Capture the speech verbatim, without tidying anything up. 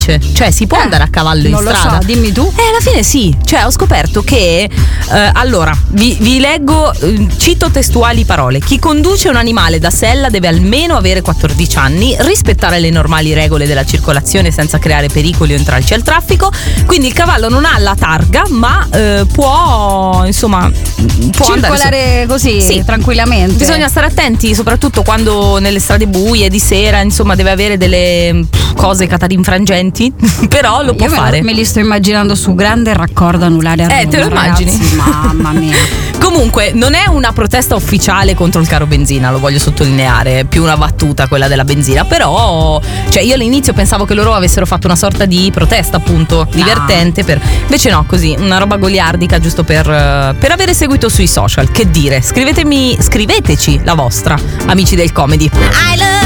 Cioè si può Eh, andare a cavallo in non lo strada? so, dimmi tu. Eh, alla fine sì, cioè ho scoperto che eh, allora vi, vi leggo, eh, cito testuali parole: chi conduce un animale da sella deve almeno avere quattordici anni, rispettare le normali regole della circolazione senza creare pericoli o intralci al traffico. Quindi il cavallo non ha la targa, ma eh, può insomma può andare Circolare così Sì. tranquillamente. Bisogna stare attenti, soprattutto quando nelle strade buie di sera, insomma, deve avere delle pff, cose catarinfrangenti, però lo può Io me, fare. me li sto immaginando su grande raccordo anulare a Roma. Eh, te lo immagini? Ragazzi, mamma mia. Comunque, non è una protesta ufficiale contro il caro benzina, lo voglio sottolineare, è più una battuta quella della benzina, però cioè io all'inizio pensavo che loro avessero fatto una sorta di protesta, appunto, divertente, per invece no, così, una roba goliardica, giusto per, eh, per avere seguito sui social. Che dire, scrivetemi, scriveteci la vostra, amici del comedy. I love